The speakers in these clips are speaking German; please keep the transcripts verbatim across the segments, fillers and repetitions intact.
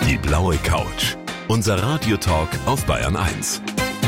Die blaue Couch. Unser Radiotalk auf Bayern eins.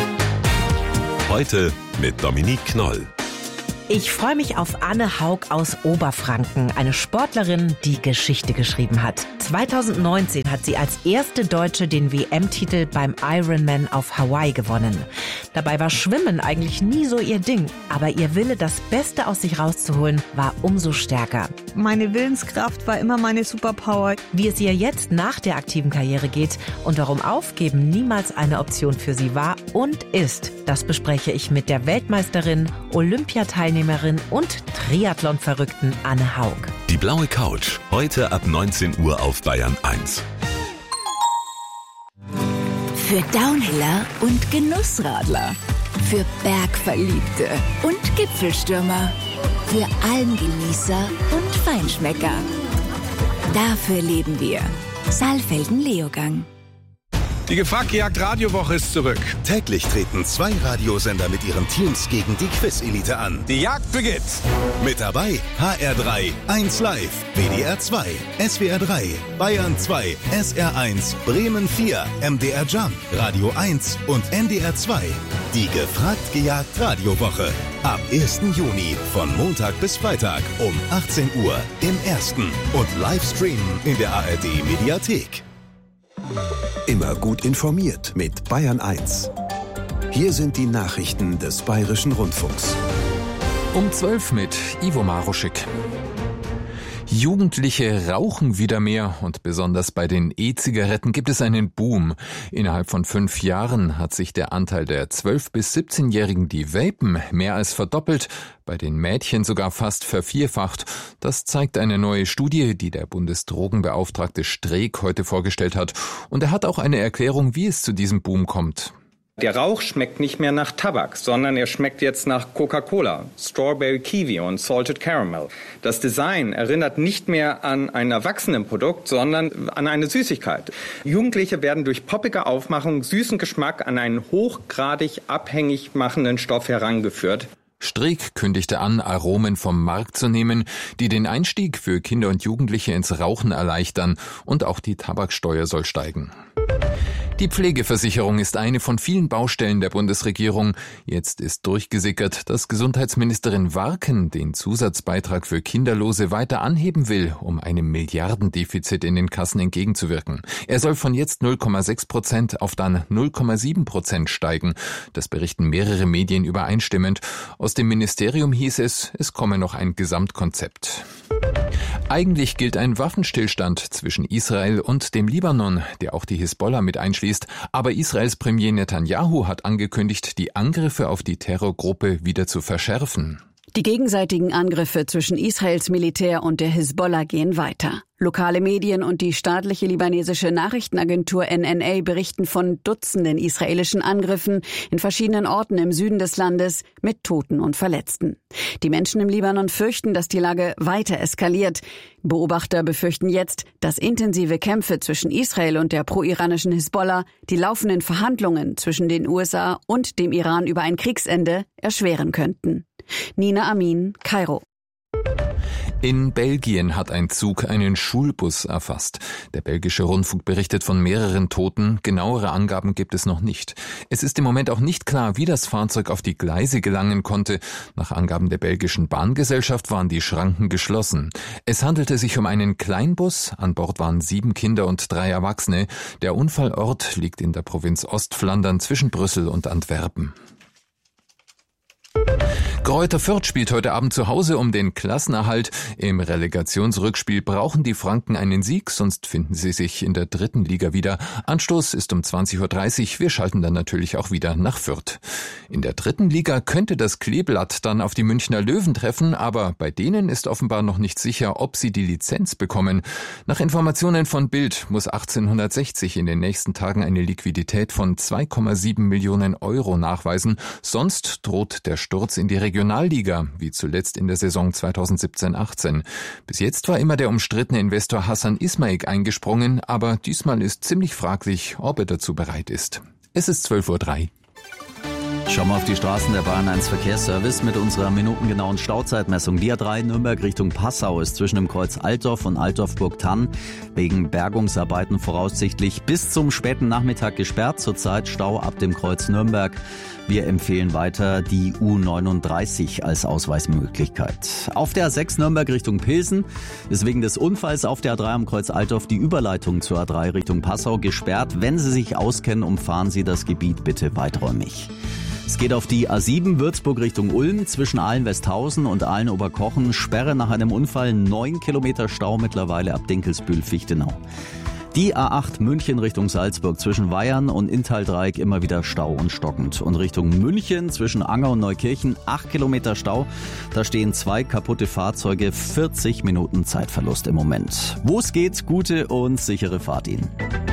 Heute mit Dominique Knoll. Ich freue mich auf Anne Haug aus Oberfranken, eine Sportlerin, die Geschichte geschrieben hat. zweitausendneunzehn hat sie als erste Deutsche den W M-Titel beim Ironman auf Hawaii gewonnen. Dabei war Schwimmen eigentlich nie so ihr Ding, aber ihr Wille, das Beste aus sich rauszuholen, war umso stärker. Meine Willenskraft war immer meine Superpower. Wie es ihr jetzt nach der aktiven Karriere geht und warum Aufgeben niemals eine Option für sie war und ist, das bespreche ich mit der Weltmeisterin, Olympiateilnehmerin und Triathlon-Verrückten Anne Haug. Die blaue Couch, heute ab neunzehn Uhr auf Bayern eins. Für Downhiller und Genussradler. Für Bergverliebte und Gipfelstürmer. Für Almgenießer und Feinschmecker. Dafür leben wir. Saalfelden-Leogang. Die Gefragt-gejagt Radiowoche ist zurück. Täglich treten zwei Radiosender mit ihren Teams gegen die Quiz-Elite an. Die Jagd beginnt. Mit dabei H R drei, eins Live, W D R zwei, S W R drei, Bayern zwei, S R eins, Bremen vier, M D R Jump, Radio eins und N D R zwei. Die Gefragt-gejagt Radiowoche. Ab ersten Juni von Montag bis Freitag um achtzehn Uhr im Ersten und Livestream in der A R D-Mediathek. Immer gut informiert mit Bayern eins. Hier sind die Nachrichten des Bayerischen Rundfunks. Um zwölf mit Ivo Maruschik. Jugendliche rauchen wieder mehr und besonders bei den E-Zigaretten gibt es einen Boom. Innerhalb von fünf Jahren hat sich der Anteil der zwölf- bis siebzehnjährigen, die vapen, mehr als verdoppelt, bei den Mädchen sogar fast vervierfacht. Das zeigt eine neue Studie, die der Bundesdrogenbeauftragte Streeck heute vorgestellt hat. Und er hat auch eine Erklärung, wie es zu diesem Boom kommt. Der Rauch schmeckt nicht mehr nach Tabak, sondern er schmeckt jetzt nach Coca-Cola, Strawberry Kiwi und Salted Caramel. Das Design erinnert nicht mehr an ein Erwachsenenprodukt, sondern an eine Süßigkeit. Jugendliche werden durch poppige Aufmachung, süßen Geschmack an einen hochgradig abhängig machenden Stoff herangeführt. Streeck kündigte an, Aromen vom Markt zu nehmen, die den Einstieg für Kinder und Jugendliche ins Rauchen erleichtern, und auch die Tabaksteuer soll steigen. Die Pflegeversicherung ist eine von vielen Baustellen der Bundesregierung. Jetzt ist durchgesickert, dass Gesundheitsministerin Warken den Zusatzbeitrag für Kinderlose weiter anheben will, um einem Milliardendefizit in den Kassen entgegenzuwirken. Er soll von jetzt null Komma sechs Prozent auf dann null Komma sieben Prozent steigen. Das berichten mehrere Medien übereinstimmend. Aus dem Ministerium hieß es, es komme noch ein Gesamtkonzept. Eigentlich gilt ein Waffenstillstand zwischen Israel und dem Libanon, der auch die Hisbollah mit einschließt. Aber Israels Premier Netanyahu hat angekündigt, die Angriffe auf die Terrorgruppe wieder zu verschärfen. Die gegenseitigen Angriffe zwischen Israels Militär und der Hisbollah gehen weiter. Lokale Medien und die staatliche libanesische Nachrichtenagentur N N A berichten von Dutzenden israelischen Angriffen in verschiedenen Orten im Süden des Landes mit Toten und Verletzten. Die Menschen im Libanon fürchten, dass die Lage weiter eskaliert. Beobachter befürchten jetzt, dass intensive Kämpfe zwischen Israel und der pro-iranischen Hisbollah die laufenden Verhandlungen zwischen den U S A und dem Iran über ein Kriegsende erschweren könnten. Nina Amin, Kairo. In Belgien hat ein Zug einen Schulbus erfasst. Der belgische Rundfunk berichtet von mehreren Toten. Genauere Angaben gibt es noch nicht. Es ist im Moment auch nicht klar, wie das Fahrzeug auf die Gleise gelangen konnte. Nach Angaben der belgischen Bahngesellschaft waren die Schranken geschlossen. Es handelte sich um einen Kleinbus. An Bord waren sieben Kinder und drei Erwachsene. Der Unfallort liegt in der Provinz Ostflandern zwischen Brüssel und Antwerpen. Greuther Fürth spielt heute Abend zu Hause um den Klassenerhalt. Im Relegationsrückspiel brauchen die Franken einen Sieg, sonst finden sie sich in der dritten Liga wieder. Anstoß ist um zwanzig Uhr dreißig. Wir schalten dann natürlich auch wieder nach Fürth. In der dritten Liga könnte das Kleeblatt dann auf die Münchner Löwen treffen, aber bei denen ist offenbar noch nicht sicher, ob sie die Lizenz bekommen. Nach Informationen von Bild muss achtzehnhundertsechzig in den nächsten Tagen eine Liquidität von zwei Komma sieben Millionen Euro nachweisen. Sonst droht der Sturz in die Regionalliga, wie zuletzt in der Saison zweitausendsiebzehn achtzehn. Bis jetzt war immer der umstrittene Investor Hassan Ismaik eingesprungen, aber diesmal ist ziemlich fraglich, ob er dazu bereit ist. Es ist zwölf Uhr drei. Schauen wir auf die Straßen der Bayern eins Verkehrsservice mit unserer minutengenauen Stauzeitmessung. Die A drei Nürnberg Richtung Passau ist zwischen dem Kreuz Altdorf und Altdorf-Burgthann wegen Bergungsarbeiten voraussichtlich bis zum späten Nachmittag gesperrt. Zurzeit Stau ab dem Kreuz Nürnberg. Wir empfehlen weiter die U neununddreißig als Ausweismöglichkeit. Auf der A sechs Nürnberg Richtung Pilsen ist wegen des Unfalls auf der A drei am Kreuz Altdorf die Überleitung zur A drei Richtung Passau gesperrt. Wenn Sie sich auskennen, umfahren Sie das Gebiet bitte weiträumig. Es geht auf die A sieben Würzburg Richtung Ulm zwischen Aalen-Westhausen und Aalen-Oberkochen. Sperre nach einem Unfall, neun Kilometer Stau mittlerweile ab Dinkelsbühl-Fichtenau. Die A acht München Richtung Salzburg zwischen Weyern und Inntal-Dreieck immer wieder Stau und stockend. Und Richtung München zwischen Anger und Neukirchen acht Kilometer Stau. Da stehen zwei kaputte Fahrzeuge, vierzig Minuten Zeitverlust im Moment. Wo es geht, gute und sichere Fahrt Ihnen.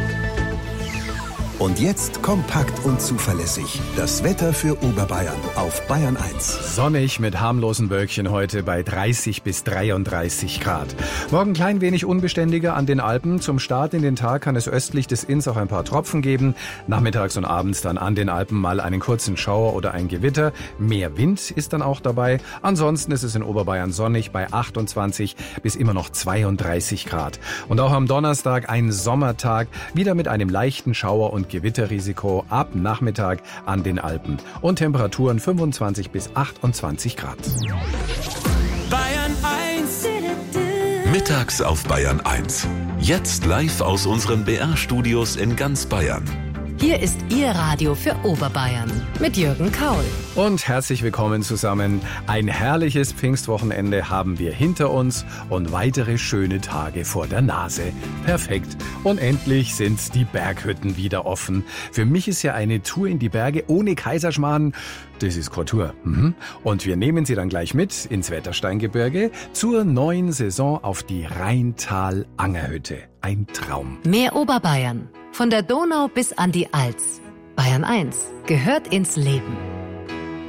Und jetzt kompakt und zuverlässig. Das Wetter für Oberbayern auf Bayern eins. Sonnig mit harmlosen Wölkchen heute bei dreißig bis dreiunddreißig Grad. Morgen klein wenig unbeständiger an den Alpen. Zum Start in den Tag kann es östlich des Inns auch ein paar Tropfen geben. Nachmittags und abends dann an den Alpen mal einen kurzen Schauer oder ein Gewitter. Mehr Wind ist dann auch dabei. Ansonsten ist es in Oberbayern sonnig bei achtundzwanzig bis immer noch zweiunddreißig Grad. Und auch am Donnerstag ein Sommertag, wieder mit einem leichten Schauer und Gewitterrisiko ab Nachmittag an den Alpen. Und Temperaturen fünfundzwanzig bis achtundzwanzig Grad. Bayern eins. Mittags auf Bayern eins. Jetzt live aus unseren B R-Studios in ganz Bayern. Hier ist Ihr Radio für Oberbayern mit Jürgen Kaul. Und herzlich willkommen zusammen. Ein herrliches Pfingstwochenende haben wir hinter uns und weitere schöne Tage vor der Nase. Perfekt. Und endlich sind die Berghütten wieder offen. Für mich ist ja eine Tour in die Berge ohne Kaiserschmarrn, das ist Kultur. Mhm. Und wir nehmen Sie dann gleich mit ins Wettersteingebirge zur neuen Saison auf die Rheintal-Angerhütte. Ein Traum. Mehr Oberbayern. Von der Donau bis an die Alz. Bayern eins gehört ins Leben.